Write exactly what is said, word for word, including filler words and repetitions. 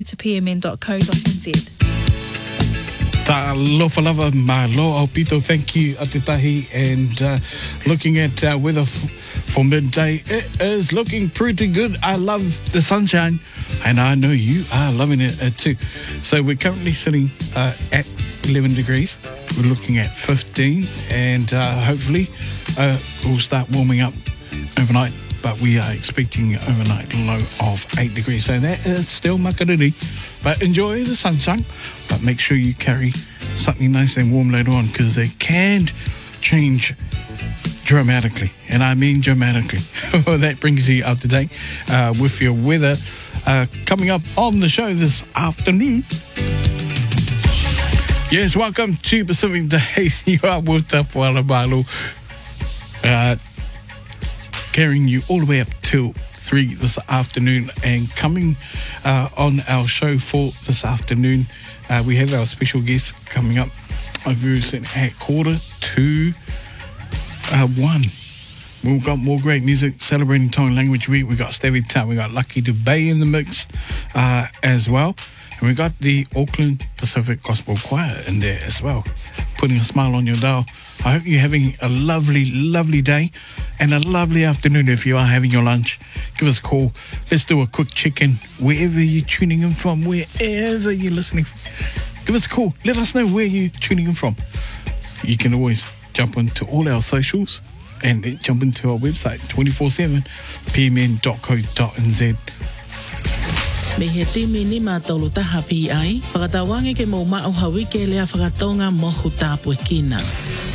to p m n dot co dot n z. Ta lofa lava ma lo au pito, thank you Atitahi, and uh, looking at uh, weather f- for midday, it is looking pretty good. I love the sunshine, and I know you are loving it uh, too. So we're currently sitting uh, at eleven degrees. We're looking at fifteen, and uh, hopefully uh, we'll start warming up overnight, but we are expecting overnight low of eight degrees. So that is still makariri, but enjoy the sunshine, but make sure you carry something nice and warm later on, because it can change dramatically, and I mean dramatically. That brings you up to date uh, with your weather uh, coming up on the show this afternoon. Yes, welcome to Pacific Days. You are with Tapuala Balu, uh carrying you all the way up till three this afternoon, and coming uh, on our show for this afternoon, uh, we have our special guest coming up very soon at quarter to uh, one. We've got more great music celebrating Tongan Language Week. We got Stevie Town, we got Lucky Dubé in the mix uh, as well, and we got the Auckland Pacific Gospel Choir in there as well, putting a smile on your dial. I hope you're having a lovely, lovely day and a lovely afternoon. If you are having your lunch, give us a call. Let's do a quick check-in wherever you're tuning in from, wherever you're listening. Give us a call. Let us know where you're tuning in from. You can always jump into all our socials and then jump into our website twenty-four seven p m n dot co dot n z. Me he timi ni mātaulu taha pi ai, whakatawange ke mō mao hawi ke lea whakatonga mohu tāpue kina.